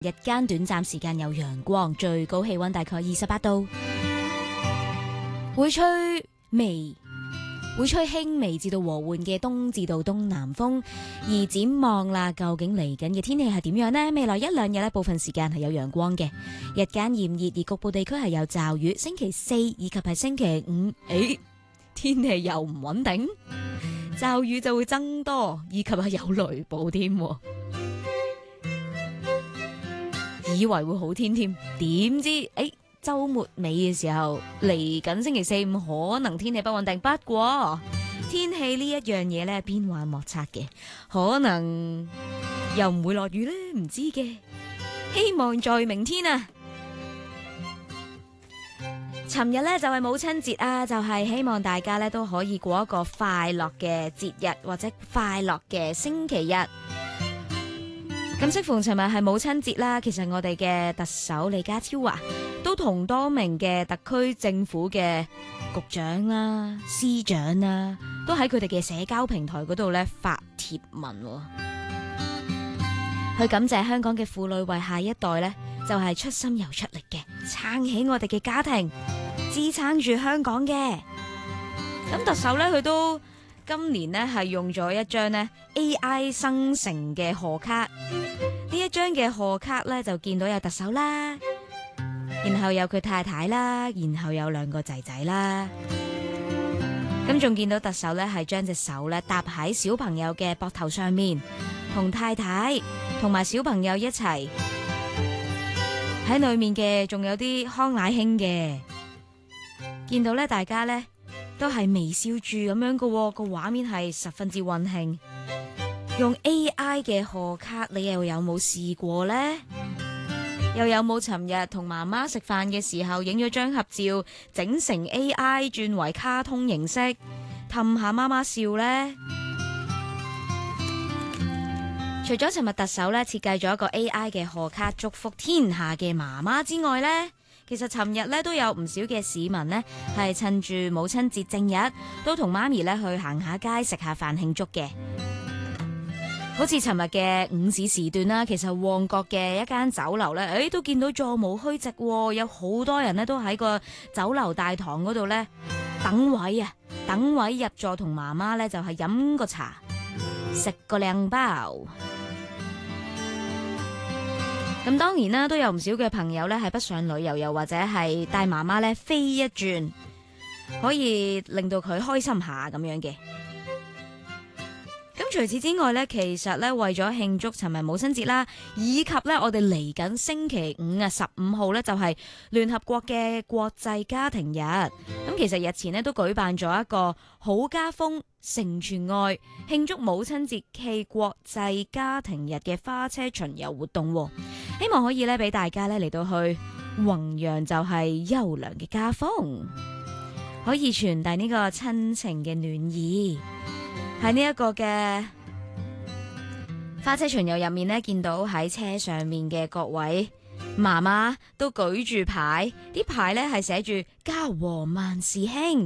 日間短暫時間有陽光，最高氣溫大概28度，會吹輕微至到和緩嘅東至到東南風。而展望啦，究竟嚟緊嘅天氣係點樣呢？未來一兩日呢，部分時間係有陽光嘅，日間炎熱，而局部地區係有驟雨。星期四以及係星期五，天氣又唔穩定，驟雨就會增多，以及係有雷暴添。以為會好天添，點知週末尾嘅時候嚟緊星期四五可能天氣不穩定。不過天氣呢一樣嘢咧，變幻莫測嘅，可能又唔會落雨咧，唔知嘅。希望在明天啊！尋日咧就係母親節啊，就係希望大家咧都可以過一個快樂嘅節日或者快樂嘅星期日。咁適逢尋日係母親節啦，其實我哋嘅特首李家超啊，都同多名嘅特區政府嘅局長啦、司長啦，都喺佢哋嘅社交平台嗰度咧發貼文，去感謝香港嘅婦女為下一代咧，就係出心又出力嘅，撐起我哋嘅家庭，支撐住香港嘅。咁特首咧，佢都今年呢係用咗一張呢 AI 生成嘅賀卡，呢一張嘅賀卡咧就見到有特首啦，然後有佢太太啦，然後有兩個仔仔啦，咁仲見到特首咧係將隻手咧搭喺小朋友嘅膊頭上面，同太太同埋小朋友一齊喺裏面嘅，仲有啲康乃馨嘅，見到咧大家咧都係微笑住咁樣嘅，個畫面係十分之溫馨。用 AI 嘅賀卡，你又有冇試過呢？又有冇尋日同媽媽食飯嘅時候影咗張合照，整成 AI 轉為卡通形式，氹下媽媽笑呢？除咗尋日特首咧設計咗一個 AI 嘅賀卡祝福天下嘅媽媽之外呢，其實尋日咧都有唔少嘅市民呢係趁住母親節正日，都同媽咪咧去行下街食下飯慶祝嘅。好似尋日嘅午市時段啦，其實旺角嘅一間酒樓咧，都見到座無虛席，有好多人咧都喺個酒樓大堂嗰度咧等位入座，同媽媽咧就係飲個茶，食個靚包。咁當然啦，都有唔少嘅朋友咧係北上旅遊，又或者係帶媽媽咧飛一轉，可以令到佢開心下咁樣嘅。咁除此之外咧，其實咧為咗慶祝尋日母親節啦，以及咧我哋嚟緊星期五啊15號咧就係聯合國嘅國際家庭日。咁其實日前咧都舉辦咗一個好家風承傳愛慶祝母親節暨國際家庭日嘅花車巡遊活動，希望可以咧俾大家咧嚟到去弘揚就係優良嘅家風，可以傳遞呢個親情嘅暖意。喺呢一個嘅花車巡遊入面呢，見到喺車上面嘅各位媽媽都舉住牌，啲牌呢係寫住家和萬事興，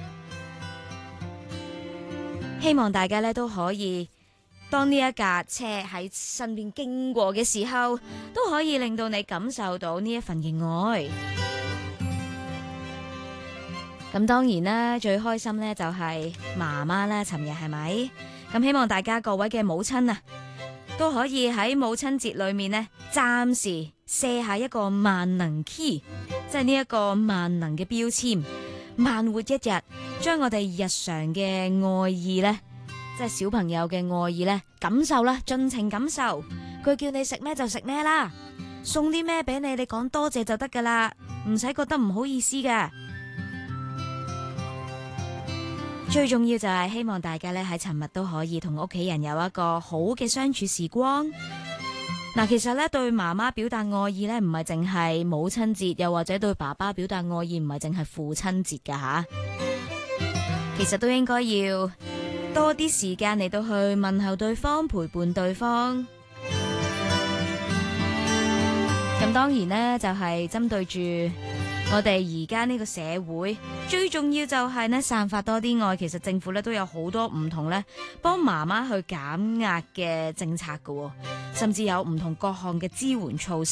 希望大家呢都可以當呢一架車喺身邊經過嘅時候，都可以令到你感受到呢一份嘅愛。咁當然啦，最開心呢就係媽媽啦，尋日係咪？咁希望大家各位嘅母親啊，都可以喺母親節裏面呢，暫時卸下一個萬能 key， 即係呢一個萬能嘅標籤，慢活一日，將我哋日常嘅愛意呢，即係小朋友嘅愛意呢，感受啦，盡情感受。佢叫你食咩就食咩啦，送啲咩俾你，你講多謝就得噶啦，唔使覺得唔好意思噶。最重要就係希望大家咧喺尋日都可以同屋企人有一個好嘅相處時光。嗱，其實咧對媽媽表達愛意咧唔係淨係母親節，又或者對爸爸表達愛意唔係淨係父親節噶吓。其實都應該要多啲時間嚟到去問候對方，陪伴對方。咁當然呢，就係針對住我哋而家呢個社會最重要就係呢，散發多啲愛。其實政府咧都有好多唔同咧幫媽媽去減壓嘅政策㗎，甚至有唔同各項嘅支援措施。